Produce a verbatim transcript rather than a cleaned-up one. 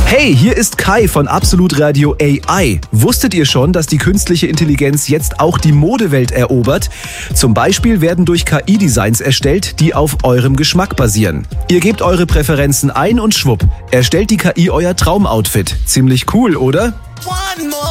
Hey, hier ist Kai von Absolut Radio A I. Wusstet ihr schon, dass die künstliche Intelligenz jetzt auch die Modewelt erobert? Zum Beispiel werden durch K I-Designs erstellt, die auf eurem Geschmack basieren. Ihr gebt eure Präferenzen ein und schwupp, erstellt die K I euer Traumoutfit. Ziemlich cool, oder?